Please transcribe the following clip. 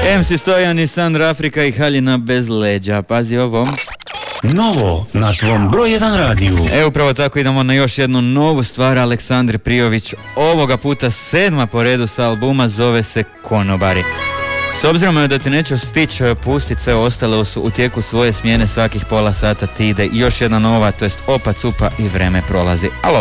MC Stojan i Sandra Afrika i Haljina bez leđa. Pazi ovo. Novo na tvom broj 1 radiju. Upravo tako idemo na još jednu novu stvar Aleksandre Prijović. Ovoga puta 7. po redu sa albuma, zove se Konobari. S obzirom da ti neću stići pustiti sve ostale u tijeku svoje smjene svakih pola sata ti ide još jedna nova, to jest Opa Cupa i Vreme prolazi. Alo.